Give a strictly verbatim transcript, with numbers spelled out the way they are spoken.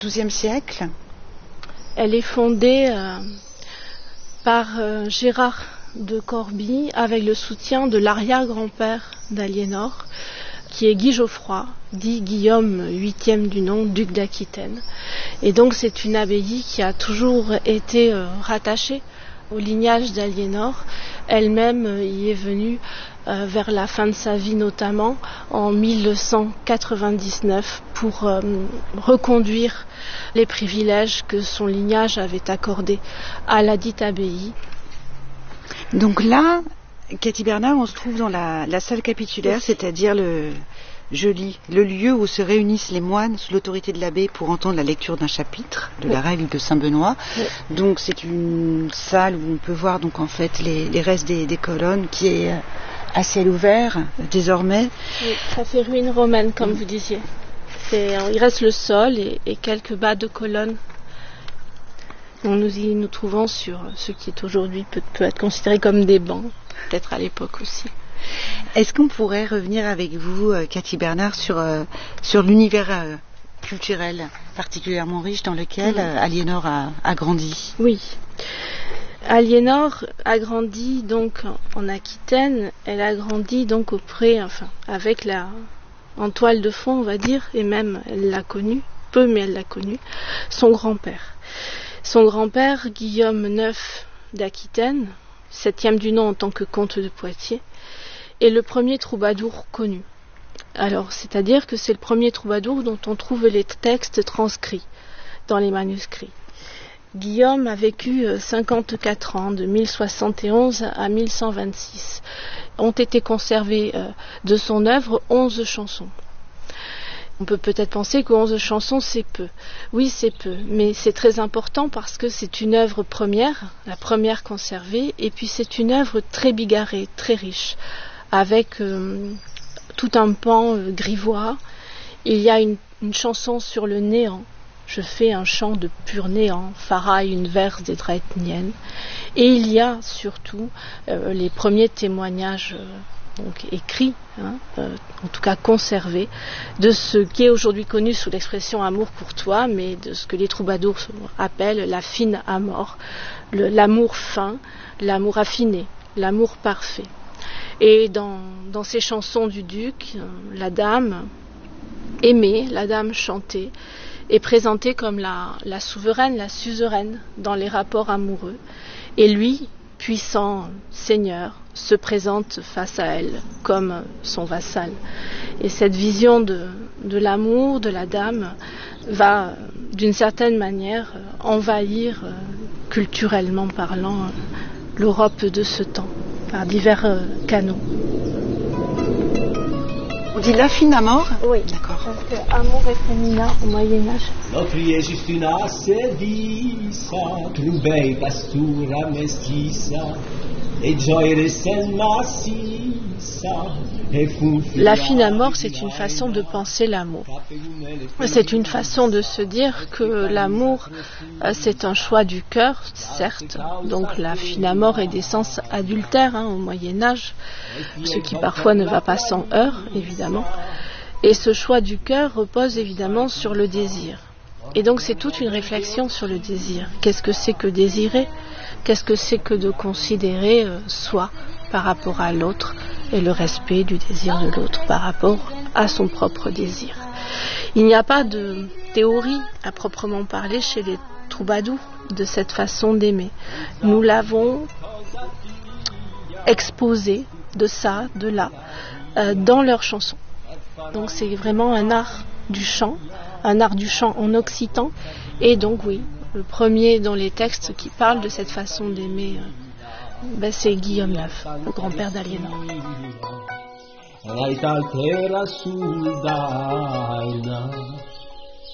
douzième siècle. Elle est fondée euh, par euh, Gérard de Corbie avec le soutien de l'arrière-grand-père d'Aliénor, qui est Guy Geoffroy, dit Guillaume huitième du nom, duc d'Aquitaine. Et donc c'est une abbaye qui a toujours été euh, rattachée au lignage d'Aliénor. Elle-même euh, y est venue euh, vers la fin de sa vie, notamment en mille cent quatre-vingt-dix-neuf, pour euh, reconduire les privilèges que son lignage avait accordés à la dite abbaye. Donc là, Cathy Bernard, on se trouve dans la, la salle capitulaire, oui. C'est-à-dire le, je lis, le lieu où se réunissent les moines sous l'autorité de l'abbé pour entendre la lecture d'un chapitre de oui. la règle de Saint-Benoît. Oui. Donc c'est une salle où on peut voir donc en fait les, les restes des, des colonnes, qui est à ciel ouvert désormais. Oui, ça fait ruine romaine comme oui. vous disiez. C'est, il reste le sol et, et quelques bas de colonnes. Donc nous y nous trouvons sur ce qui est aujourd'hui peut, peut être considéré comme des bancs, peut-être à l'époque aussi. Est-ce qu'on pourrait revenir avec vous, Cathy Bernard, sur, euh, sur l'univers euh, culturel particulièrement riche dans lequel euh, Aliénor a, a grandi? Oui. Aliénor a grandi donc en Aquitaine. Elle a grandi donc auprès, enfin, avec la, en toile de fond, on va dire, et même elle l'a connu, peu, mais elle l'a connu, son grand-père. Son grand-père, Guillaume neuf d'Aquitaine, septième du nom en tant que comte de Poitiers, est le premier troubadour connu. Alors, c'est-à-dire que c'est le premier troubadour dont on trouve les textes transcrits dans les manuscrits. Guillaume a vécu cinquante-quatre ans, de mille soixante et onze à mille cent vingt-six. Ont été conservées de son œuvre onze chansons. On peut peut-être penser que onze chansons, c'est peu. Oui, c'est peu, mais c'est très important parce que c'est une œuvre première, la première conservée, et puis c'est une œuvre très bigarrée, très riche, avec euh, tout un pan euh, grivois. Il y a une, une chanson sur le néant. Je fais un chant de pur néant, faraille une verse des draetniennes. Et il y a surtout euh, les premiers témoignages euh, donc écrit, hein, euh, en tout cas conservé, de ce qui est aujourd'hui connu sous l'expression amour courtois, mais de ce que les troubadours appellent la fine amor, le, l'amour fin, l'amour affiné, l'amour parfait. Et dans, dans ces chansons du duc, euh, la dame aimée, la dame chantée, est présentée comme la, la souveraine, la suzeraine dans les rapports amoureux. Et lui, puissant seigneur, se présente face à elle comme son vassal. Et cette vision de, de l'amour de la dame va, d'une certaine manière, envahir, euh, culturellement parlant, euh, l'Europe de ce temps, par divers euh, canaux. On dit la fine amor? Oui, d'accord. Parce que amour et féminin au Moyen-Âge. Notrie Justina sedisa, trubei pastura mestiza, e gioire sen massissa. La fine amor, c'est une façon de penser l'amour. C'est une façon de se dire que l'amour, c'est un choix du cœur, certes. Donc la fine amor est d'essence adultère hein, au Moyen-Âge, ce qui parfois ne va pas sans heurts, évidemment. Et ce choix du cœur repose évidemment sur le désir. Et donc c'est toute une réflexion sur le désir. Qu'est-ce que c'est que désirer? Qu'est-ce que c'est que de considérer euh, soi par rapport à l'autre et le respect du désir de l'autre par rapport à son propre désir. Il n'y a pas de théorie à proprement parler chez les troubadours de cette façon d'aimer. Nous l'avons exposé de ça, de là, euh, dans leurs chansons. Donc c'est vraiment un art du chant, un art du chant en occitan, et donc oui, le premier dans les textes qui parle de cette façon d'aimer, euh, ben c'est Guillaume neuf, le grand-père d'Aliénor.